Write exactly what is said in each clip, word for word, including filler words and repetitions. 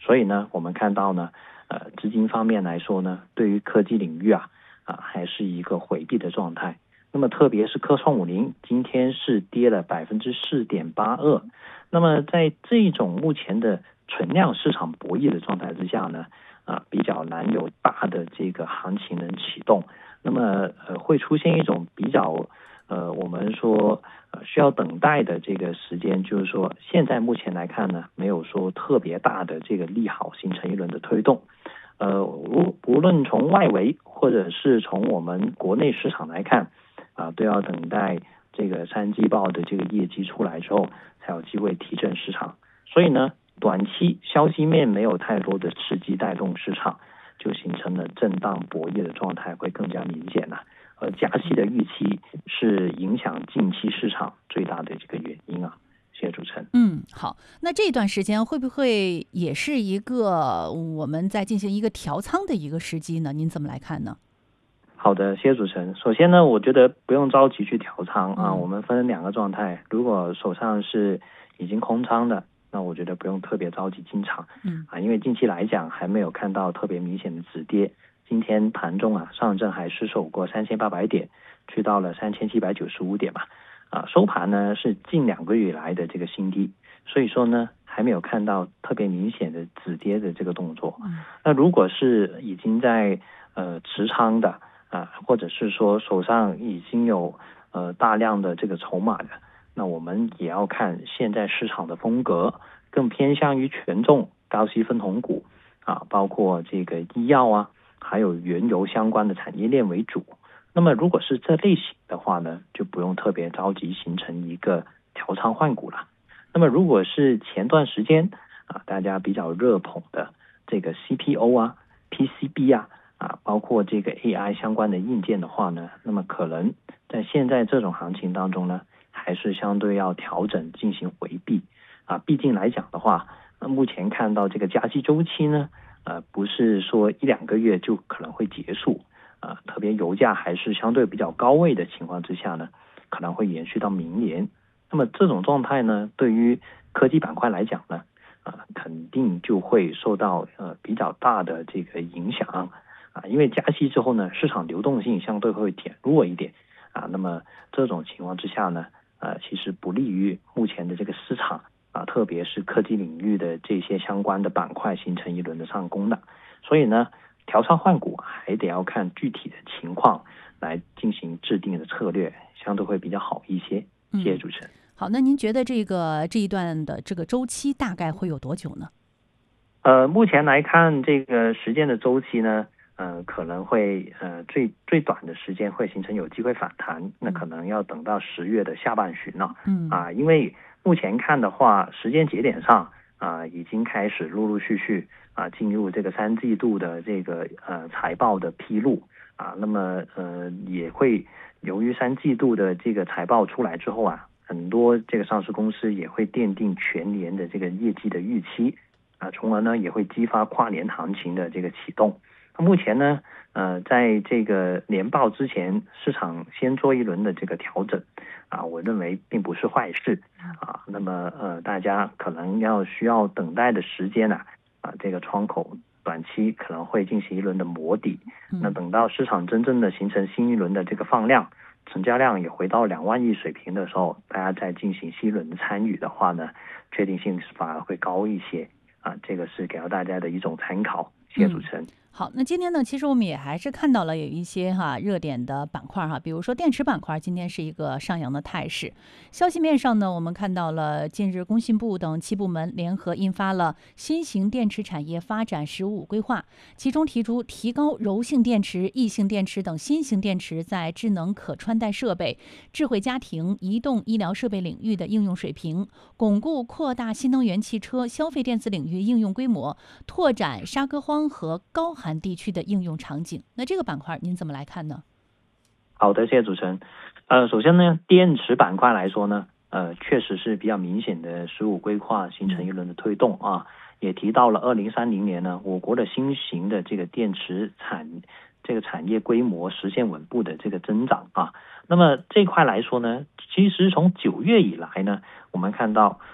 所以呢，我们看到呢，呃，资金方面来说呢，对于科技领域啊，啊，还是一个回避的状态。那么特别是科创五零，今天是跌了百分之四点八二。那么在这种目前的存量市场博弈的状态之下呢，啊，比较难有大的这个行情能启动。那么呃，会出现一种比较呃，我们说呃需要等待的这个时间，就是说现在目前来看呢，没有说特别大的这个利好形成一轮的推动。呃，无无论从外围或者是从我们国内市场来看，啊，都要等待这个三季报的这个业绩出来之后，才有机会提振市场。所以呢，短期消息面没有太多的刺激带动市场，就形成了震荡博弈的状态，会更加明显了。而加息的预期是影响近期市场最大的这个原因啊。谢谢主持人。 嗯，好，那这段时间会不会也是一个我们在进行一个调仓的一个时机呢？您怎么来看呢？ 好的，谢谢主持人。首先呢，我觉得不用着急去调仓啊， 嗯、 我们分两个状态。如果手上是已经空仓的，那我觉得不用特别着急进场， 嗯啊，因为近期来讲还没有看到特别明显的止跌。今天盘中啊，上证还失守过三千八百点，去到了三千七百九十五点嘛，啊，收盘呢是近两个月以来的这个新低，所以说呢还没有看到特别明显的止跌的这个动作。 嗯那如果是已经在呃持仓的啊，或者是说手上已经有呃大量的这个筹码的，那我们也要看现在市场的风格，更偏向于权重高息分红股啊，包括这个医药啊，还有原油相关的产业链为主。那么如果是这类型的话呢，就不用特别着急形成一个调仓换股了。那么如果是前段时间啊大家比较热捧的这个 C P O 啊、P C B 啊啊，包括这个 A I 相关的硬件的话呢，那么可能在现在这种行情当中呢，还是相对要调整进行回避啊。毕竟来讲的话，那目前看到这个加息周期呢，呃，不是说一两个月就可能会结束啊，特别油价还是相对比较高位的情况之下呢，可能会延续到明年。那么这种状态呢，对于科技板块来讲呢，啊，肯定就会受到呃比较大的这个影响啊，因为加息之后呢，市场流动性相对会减弱一点啊，那么这种情况之下呢，呃，其实不利于目前的这个市场啊，特别是科技领域的这些相关的板块形成一轮的上攻的，所以呢，调仓换股还得要看具体的情况来进行制定的策略，相对会比较好一些。谢谢主持人。 好，那您觉得这个这一段的这个周期大概会有多久呢？ 呃，目前来看，这个时间的周期呢，呃，可能会呃最最短的时间会形成有机会反弹，那可能要等到十月的下半旬了。 嗯啊，因为目前看的话，时间节点上啊，已经开始陆陆续续啊进入这个三季度的这个呃财报的披露啊，那么呃也会由于三季度的这个财报出来之后啊，很多这个上市公司也会奠定全年的这个业绩的预期。啊，从而呢也会激发跨年行情的这个启动。那目前呢，呃，在这个年报之前，市场先做一轮的这个调整，啊，我认为并不是坏事啊。那么呃，大家可能要需要等待的时间呢、啊，啊，这个窗口短期可能会进行一轮的磨底。那等到市场真正的形成新一轮的这个放量，成交量也回到两万亿水平的时候，大家再进行新一轮的参与的话呢，确定性反而会高一些。啊，这个是给到大家的一种参考。谢谢主持人。 嗯好，那今天呢，其实我们也还是看到了有一些哈热点的板块哈，比如说电池板块，今天是一个上扬的态势。消息面上呢，我们看到了近日工信部等七部门联合印发了新型电池产业发展“十五五”规划，其中提出提高柔性电池、异性电池等新型电池在智能可穿戴设备、智慧家庭、移动医疗设备领域的应用水平，巩固扩大新能源汽车、消费电子领域应用规模，拓展沙戈荒和高海含地区的应用场景。那这个板块您怎么来看呢？ 好的，谢谢主持人。呃，首先呢，电池板块来说呢，呃，确实是比较明显的十五规划形成一轮的推动啊，也提到了二零三零年呢，我国的新型的这个电池产这个产业规模实现稳步的这个增长啊。那么这块来说呢，其实从九月以来呢，我们看到呃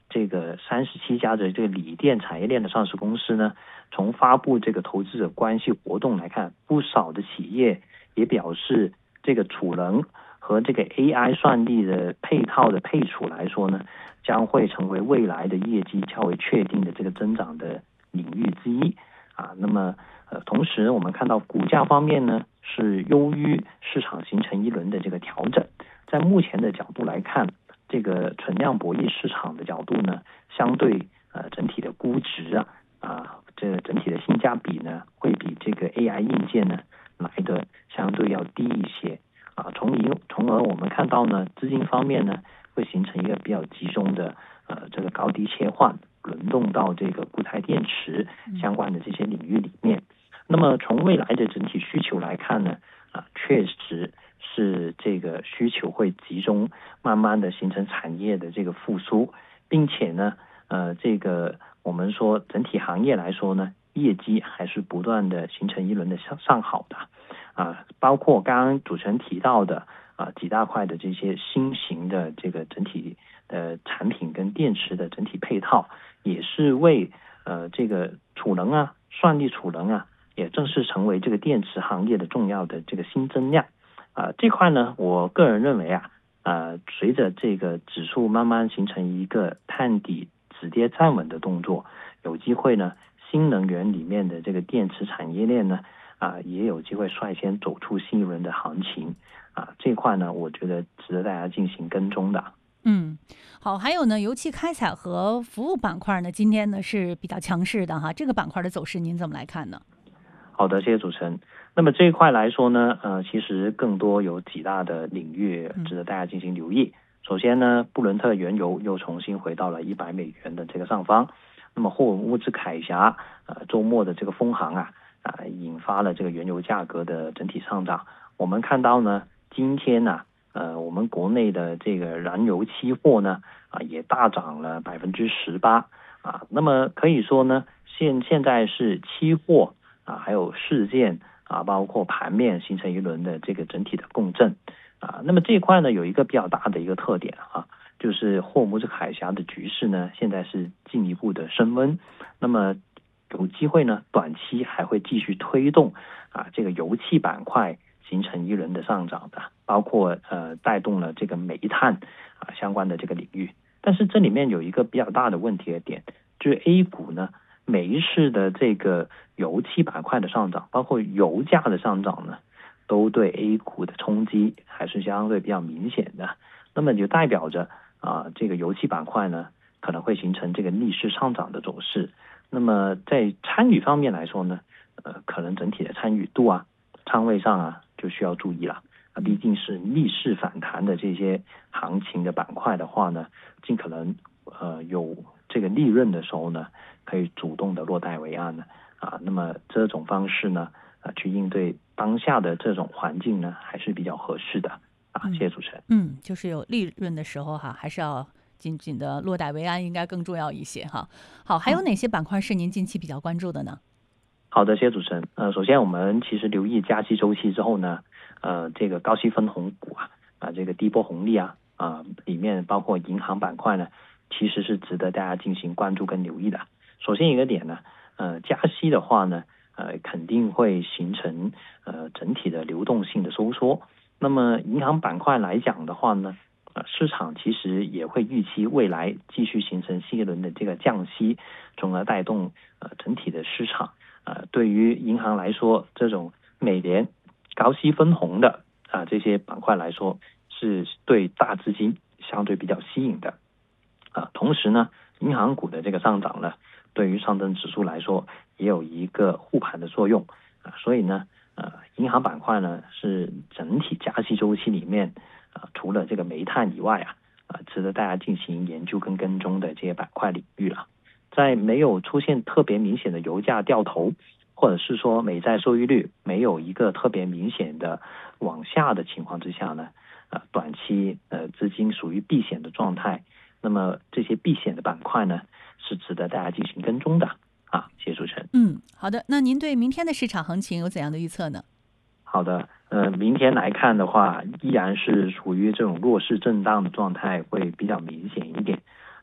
这个三十七家的这个锂电产业链的上市公司呢，从发布这个投资者关系活动来看，不少的企业也表示，这个储能和这个 A I 算力的配套的配储来说呢，将会成为未来的业绩较为确定的这个增长的领域之一啊。那么呃，同时我们看到股价方面呢，是优于市场形成一轮的这个调整。在目前的角度来看，这个存量博弈市场的角度呢，相对呃整体的估值啊啊，这整体的性价比呢，会比这个 A I 硬件呢来的相对要低一些啊。从而从而我们看到呢，资金方面呢，会形成一个比较集中的呃这个高低切换，轮动到这个固态电池相关的这些领域里面。那么从未来的整体需求来看呢，啊，确实是这个需求会集中，慢慢的形成产业的这个复苏，并且呢，呃，这个我们说整体行业来说呢，业绩还是不断的形成一轮的上上好的，啊，包括刚刚主持人提到的啊几大块的这些新型的这个整体的产品跟电池的整体配套，也是为呃这个储能啊、算力储能啊，也正式成为这个电池行业的重要的这个新增量。啊，这块呢，我个人认为啊，呃，随着这个指数慢慢形成一个探底止跌站稳的动作，有机会呢，新能源里面的这个电池产业链呢，啊，也有机会率先走出新一轮的行情啊。这块呢，我觉得值得大家进行跟踪的。 嗯，好，还有呢，油气开采和服务板块呢，今天呢是比较强势的哈，这个板块的走势您怎么来看呢？ 好的，谢谢主持人。那么这一块来说呢，呃，其实更多有几大的领域值得大家进行留意。首先呢，布伦特原油又重新回到了一百美元的这个上方。那么霍尔木兹海峡呃周末的这个封航啊啊、呃，引发了这个原油价格的整体上涨。我们看到呢，今天呢、啊，呃，我们国内的这个燃油期货呢啊也大涨了百分之十八啊。那么可以说呢，现现在是期货啊，还有事件啊，包括盘面形成一轮的这个整体的共振啊。那么这一块呢，有一个比较大的一个特点啊，就是霍尔木兹海峡的局势呢，现在是进一步的升温。那么有机会呢，短期还会继续推动啊这个油气板块形成一轮的上涨的，包括呃带动了这个煤炭啊相关的这个领域。但是这里面有一个比较大的问题的点，就是 A 股呢，每一次的这个油气板块的上涨，包括油价的上涨呢，都对 A 股的冲击还是相对比较明显的。那么就代表着啊，这个油气板块呢，可能会形成这个逆势上涨的走势。那么在参与方面来说呢，呃，可能整体的参与度啊、仓位上啊，就需要注意了。啊，毕竟是逆势反弹的这些行情的板块的话呢，尽可能呃有这个利润的时候呢，可以主动的落袋为安的啊。那么这种方式呢，啊，去应对当下的这种环境呢，还是比较合适的啊。谢谢主持人。 嗯，就是有利润的时候哈，还是要紧紧的落袋为安，应该更重要一些哈。好，还有哪些板块是您近期比较关注的呢？ 好的，谢谢主持人。呃，首先我们其实留意加息周期之后呢，呃，这个高息分红股啊，啊，这个低波红利啊，啊，里面包括银行板块呢，其实是值得大家进行关注跟留意的。首先一个点呢，呃，加息的话呢，呃，肯定会形成呃整体的流动性的收缩。那么银行板块来讲的话呢，呃，市场其实也会预期未来继续形成新一轮的这个降息，从而带动呃整体的市场。呃，对于银行来说，这种每年高息分红的啊、呃、这些板块来说，是对大资金相对比较吸引的啊、呃。同时呢，银行股的这个上涨呢，对于上证指数来说也有一个护盘的作用啊、呃。所以呢，呃，银行板块呢是整体加息周期里面啊、呃，除了这个煤炭以外啊，啊、呃，值得大家进行研究跟跟踪的这些板块领域了。在没有出现特别明显的油价掉头，或者是说美债收益率没有一个特别明显的往下的情况之下呢，呃，短期呃资金属于避险的状态，那么这些避险的板块呢，是值得大家进行跟踪的啊。谢谢主持人。 嗯，好的。那您对明天的市场行情有怎样的预测呢？ 好的，呃，明天来看的话，依然是处于这种弱势震荡的状态，会比较明显一点。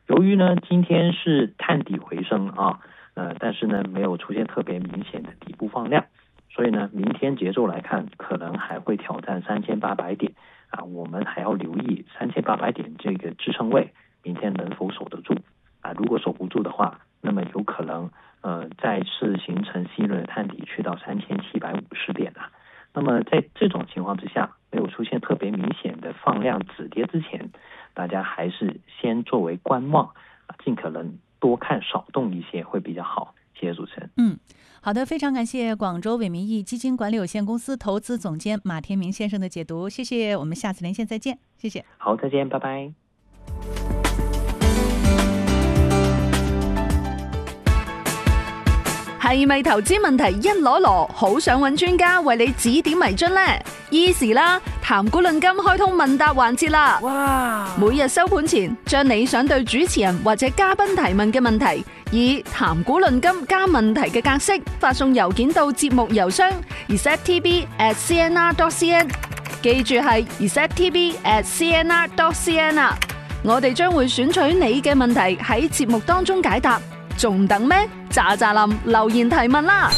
由于呢今天是探底回升啊，呃，但是呢没有出现特别明显的底部放量，所以呢明天节奏来看，可能还会挑战三千八百点啊，我们还要留意三千八百点这个支撑位，明天能否守得住啊？如果守不住的话，那么有可能呃再次形成新一轮的探底，去到三千七百五十点啊。那么在这种情况之下，没有出现特别明显的放量止跌之前，大家还是先作为观望啊，尽可能多看少动一些会比较好。谢谢主持人。 嗯，好的，非常感谢广州伟民益基金管理有限公司投资总监马天明先生的解读，谢谢，我们下次连线再见，谢谢。 好，再见，拜拜。 係咪投資問題一籮籮，好想揾專家為你指點迷津呢？ Easy 啦，談股論金開通問答環節啦！哇！每日收盤前，將你想對主持人或者嘉賓提問嘅問題，以談股論金加問題嘅格式發送郵件到節目郵箱 r e c e p t b at c n r dot c n， 記住係 r e c e p t b at c n r dot c n 啊！我哋將會選取你嘅問題喺節目當中解答。仲等咩？喳喳林留言提問啦！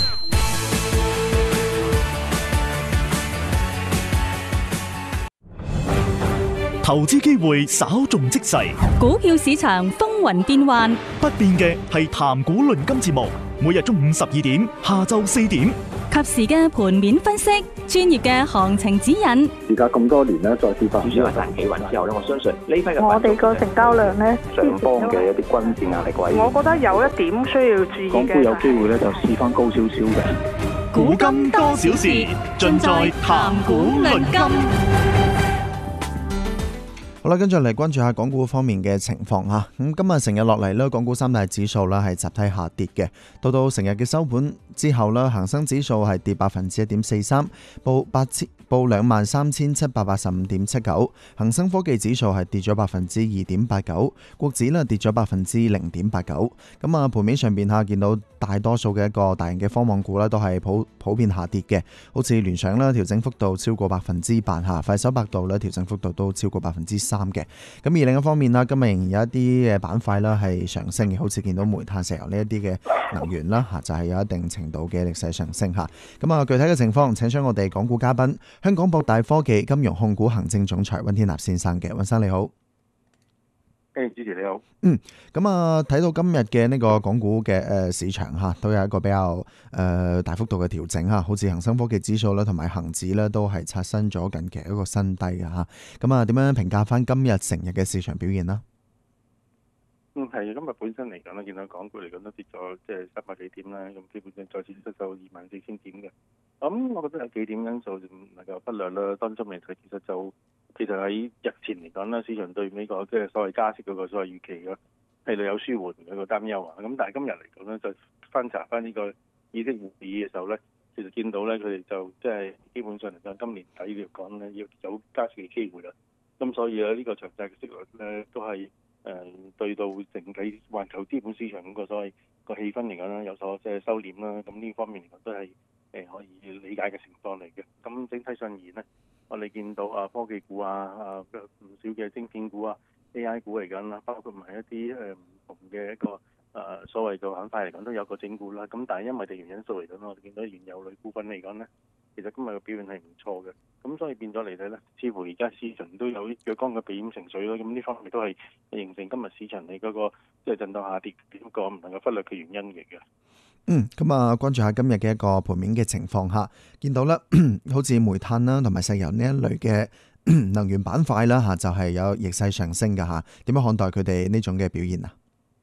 投資機會稍縱即逝， 股票市場風雲變幻， 不變嘅係談股論金節目，每日中午十二點，下晝四點， 及時嘅盤面分析，專業嘅行情指引。 而家咁多年咧，再次發主要係彈企穩之後咧，我相信呢批嘅我哋個成交量咧， 上方嘅一啲均線壓力位， 我覺得有一點需要注意嘅。 港股有機會咧就試翻高少少嘅。 古今多少事，盡在談股論金。 好啦，跟住嚟關注下港股方面嘅情況嚇。咁今日成日落嚟咧，港股三大指數咧係集體下跌嘅。到到成日嘅收盤之後咧，恒生指數係跌百分之一點四三，報八千報兩萬三千七百八十五點七九。恒生科技指數係跌咗百分之二點八九，國指咧跌咗百分之零點八九。咁啊，盤面上邊嚇見到大多數嘅一個大型嘅科網股咧都係普普遍下跌嘅，好似聯想啦，調整幅度超過百分之八嚇，快手、百度咧調整幅度都超過百分之三嘅。咁而另一方面啦，今日仍然有一啲嘅板塊啦係上升嘅，好似見到煤炭、石油呢一啲嘅能源啦嚇，就係有一定程度嘅歷史上升嚇。咁啊，具體嘅情況請出我哋港股嘉賓，香港博大科技金融控股行政總裁溫天納先生嘅。溫生你好。 誒，主持你好。 嗯，咁啊，睇到今日嘅呢個港股嘅誒市場嚇，都有一個比較誒大幅度嘅調整嚇，好似恒生科技指數啦，同埋恒指咧都係刷新咗近期一個新低嘅嚇。咁啊，點樣評價翻今日成日嘅市場表現啦？ 嗯，係今日本身嚟講咧，見到港股嚟講都跌咗即係三百幾點啦，咁基本上再次失守二萬四千點嘅。咁我覺得有幾點因素唔能夠忽略啦。當中嚟睇，其實就其實喺日前嚟講啦，市場對美國即係所謂加息嗰個所謂預期嘅係有舒緩嘅個擔憂啊。咁但係今日嚟講咧，就翻查翻呢個議息會議嘅時候咧，其實見到咧佢哋就即係基本上嚟講，今年底嚟講咧要有加息嘅機會啦。咁所以咧呢個長債嘅息率咧都係誒、呃、對到整體環球資本市場嗰個所謂個氣氛嚟講咧有所即係收斂啦。咁呢方面嚟講都係誒可以理解嘅情況嚟嘅。咁整體上而言咧，我哋見到啊科技股啊啊唔少嘅晶片股啊 A I 股嚟緊啦，包括埋一啲誒唔同嘅一個誒、呃、所謂嘅板塊嚟講都有個整固啦。咁但係因為地緣因素嚟講，我哋見到原油類股份嚟講咧，其實今日嘅表現係唔錯嘅。咁所以變咗嚟睇咧，似乎而家市場都有若干嘅避險情緒咯。咁呢方面都係形成今日市場你嗰個即係震盪下跌一個唔能夠忽略嘅原因嚟嘅。 嗯，咁啊，關注下今日嘅一個盤面嘅情況下，見到咧，好似煤炭啦，同埋石油呢一類嘅能源板塊啦嚇，就係有逆勢上升嘅嚇。點樣看待佢哋呢種嘅表現啊？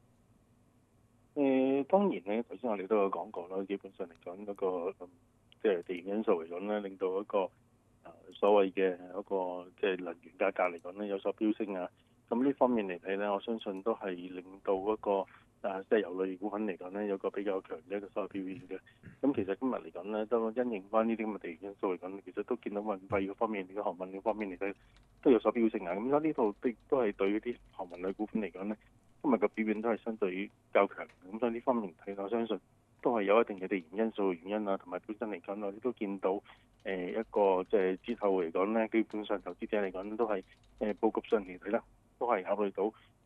誒，當然咧，頭先我哋都有講過啦，基本上嚟講嗰個即係地緣因素嚟講咧，令到一個啊所謂嘅一個即係能源價格嚟講咧有所飆升啊。咁呢方面嚟睇咧，我相信都係令到嗰個啊即係油類股份嚟講咧有個比較強嘅一個所謂表現嘅。咁其實今日嚟講咧，都因應翻呢啲咁嘅地緣因素嚟講，其實都見到運費嗰方面、啲航運嗰方面嚟睇都有所飆升啊。咁所以呢度都都係對啲航運類股份嚟講咧，今日嘅表現都係相對較強。咁所以呢方面睇，我相信都係有一定嘅地緣因素原因啊，同埋本身嚟講，我哋都見到誒、呃、一個即係之後嚟講咧，基本上投資者嚟講都係誒佈局上嚟睇啦，都係考慮到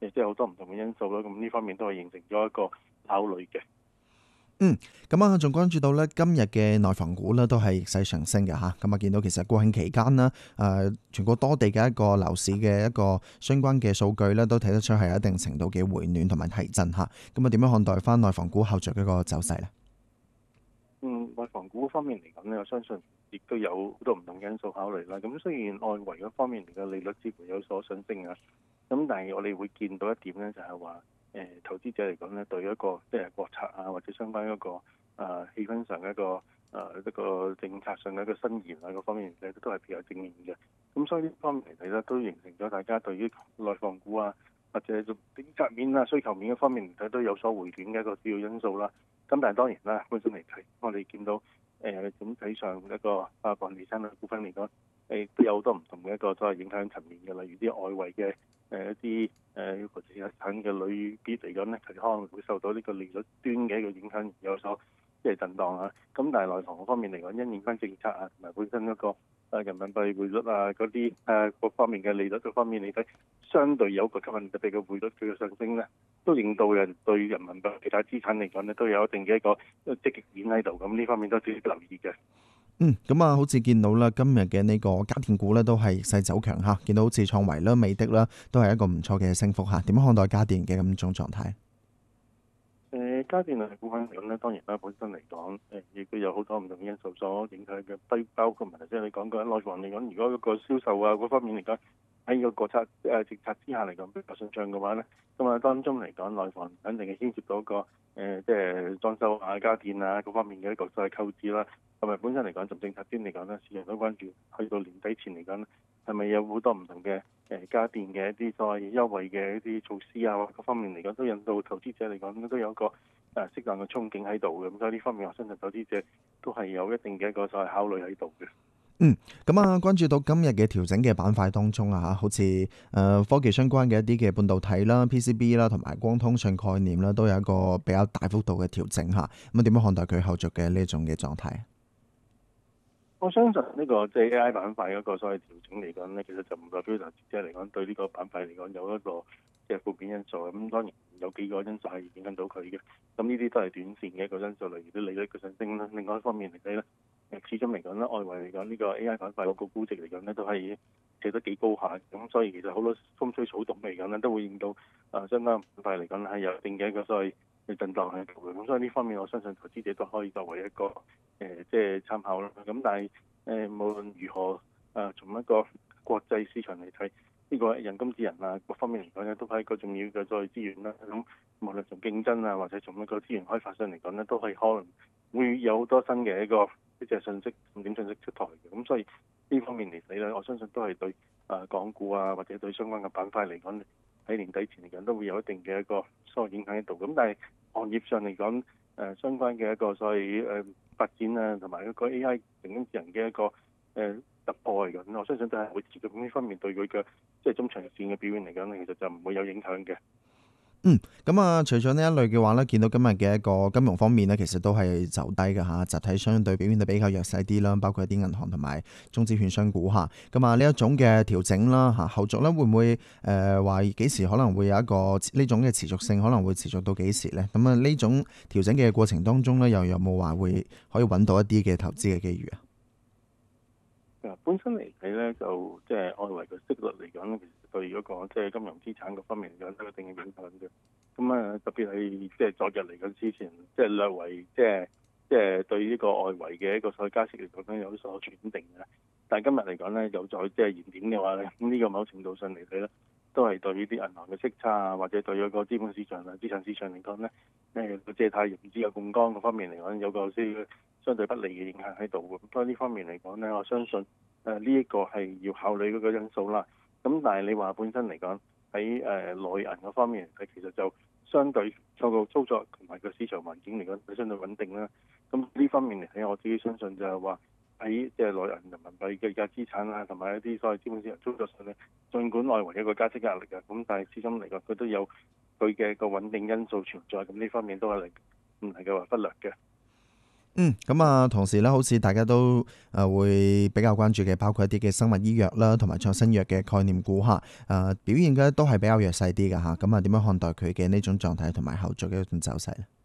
即係好多唔同嘅因素啦。咁呢方面都係形成咗一個考慮嘅。 嗯，咁啊，仲關注到咧今日嘅內房股咧都係逆勢上升嘅嚇。咁啊，見到其實國慶期間啦，誒全國多地嘅一個樓市嘅一個相關嘅數據咧，都睇得出係有一定程度嘅回暖同埋提振嚇。咁啊，點樣看待翻內房股後續嘅一個走勢咧？ 嗯，內房股方面嚟講咧，我相信亦都有好多唔同因素考慮啦。咁雖然外圍嗰方面嚟嘅利率似乎有所上升啊，咁但係我哋會見到一點咧，就係話誒投資者嚟講咧，對一個即係國策啊，或者相關一個誒氣氛上嘅一個誒、呃、一個政策上嘅一個新言啊，嗰方面咧都係比較正面嘅。咁所以呢方面嚟睇咧，都形成咗大家對於內房股啊，或者政策面啊、需求面嘅方面嚟睇都有所回暖嘅一個主要因素啦。咁但係當然啦，本身嚟睇，我哋見到誒整體上一個啊房地產嘅股份嚟講，誒都有好多唔同嘅一個所謂影響層面嘅，例如啲外圍嘅誒一啲誒房地產嘅類別嚟講咧，佢可能會受到呢個利率端嘅一個影響，有所即係震盪啊。咁但係內房方面嚟講，因應翻政策啊，同埋本身一個誒人民幣匯率啊嗰啲誒各方面嘅利率嗰方面嚟睇，相對有一個吸引力，特別嘅匯率佢嘅上升咧，都令到人對人民幣其他資產嚟講咧，都有一定嘅一個積極面喺度。咁呢方面都值得留意嘅。 嗯，咁啊，好似見到啦，今日嘅呢個家電股咧都係逆勢走強嚇，見到好似創維啦、美的啦，都係一個唔錯嘅升幅嚇。點樣看待家電嘅咁種狀態？ 誒家電類股份嚟講咧，當然啦，本身嚟講誒亦都有好多唔同嘅因素所影響嘅，包包括埋即係你講嘅內房嚟講，如果嗰個銷售啊嗰方面嚟講，喺個國策誒政策之下嚟講比較順暢嘅話咧，咁啊當中嚟講內房肯定係牽涉到一個誒、呃、即係裝修啊、家電啊嗰方面嘅一個所謂購置啦。同埋本身嚟講，從政策端嚟講咧，市場都關注去到年底前嚟講咧，係咪有好多唔同嘅誒家電嘅一啲所謂優惠嘅一啲措施啊，各方面嚟講都引到投資者嚟講都有一個誒適當嘅憧憬喺度嘅。咁所以呢方面，我相信投資者都係有一定嘅一個所謂考慮喺度嘅。 嗯，咁啊，關注到今日嘅調整嘅板塊當中啊，嚇，好似誒、呃、科技相關嘅一啲嘅半導體啦、P C B 啦，同埋光通訊概念啦，都有一個比較大幅度嘅調整嚇。咁啊，點樣看待佢後續嘅呢一種嘅狀態？ 我相信呢個即係 A I 板塊嗰個所謂調整嚟講咧，其實就唔代表投資者嚟講對呢個板塊嚟講有一個即係負面因素。咁當然有幾個因素係影響到佢嘅。咁呢啲都係短線嘅一個因素，例如啲利率嘅上升啦。另外一方面嚟睇咧，誒始終嚟講咧，外圍嚟講呢個 A I 板塊嗰個估值嚟講咧，都係企得幾高下。咁所以其實好多風吹草動嚟講咧，都會令到誒相關板塊嚟講係有一定嘅一個所謂嘅震盪喺度嘅。咁所以呢方面，我相信投資者都可以作為一個誒、呃、即係參考啦。咁但係誒、呃、無論如何誒、呃，從一個國際市場嚟睇，呢、這個人工智能啊各方面嚟講咧，都係一個重要嘅所謂資源啦。咁無論從競爭啊，或者從一個資源開發上嚟講咧，都係可能會有好多新嘅一個一隻信息、重點信息出台嘅。咁所以呢方面嚟睇咧，我相信都係對誒港股啊，或者對相關嘅板塊嚟講，喺年底前嚟講都會有一定嘅一個所謂影響喺度。咁但係行業上嚟講，誒、呃、相關嘅一個所謂誒、呃、發展啊，同埋一個 A I 人工智能嘅一個誒、呃、突破嚟講，我相信都係會持續。咁呢方面對佢嘅即係中長線嘅表現嚟講咧，其實就唔會有影響嘅。 嗯，咁啊，除咗呢一類嘅話咧，見到今日嘅一個金融方面咧，其實都係走低嘅嚇，集體相對表現得比較弱勢啲啦，包括一啲銀行同埋中資券商股嚇。咁啊，呢一種嘅調整啦嚇，後續咧會唔會誒話幾時可能會有一個呢種嘅持續性，可能會持續到幾時咧？咁啊，呢種調整嘅過程當中咧，又有冇話會可以揾到一啲嘅投資嘅機遇啊？ 本身嚟睇咧，就即係外圍嘅息率嚟講咧，其實對嗰個即係金融資產嗰方面嚟講都有一定嘅影響嘅。咁啊，特別係即係昨日嚟講之前，即係略為即係即係對呢個外圍嘅一個所謂加息嚟講咧有所轉定嘅。但係今日嚟講咧，有再即係延點嘅話咧，咁呢個某程度上嚟睇咧，都係對呢啲銀行嘅息差啊，或者對嗰個資本市場啊、資產市場嚟講咧，誒個借貸融資有槓桿嗰方面嚟講，有個啲相對不利嘅影響喺度嘅。咁所以呢方面嚟講咧，我相信誒呢一個係要考慮嗰個因素啦。咁但係你話本身嚟講喺誒內銀嗰方面嚟睇，其實就相對個個操作同埋個市場環境嚟講，係相對穩定啦。咁呢方面嚟睇，我自己相信就係話喺即係內銀人民幣嘅價資產啊，同埋一啲所謂資本市場操作上咧，儘管外圍一個加息壓力嘅，咁但係始終嚟講佢都有佢嘅個穩定因素存在。咁呢方面都係唔能夠話忽略嘅。 嗯，咁啊，同時咧，好似大家都誒會比較關注嘅，包括一啲嘅生物醫藥啦，同埋創新藥嘅概念股嚇，誒表現嘅都係比較弱勢啲嘅嚇。咁啊，點樣看待佢嘅呢種狀態同埋後續嘅一種走勢咧？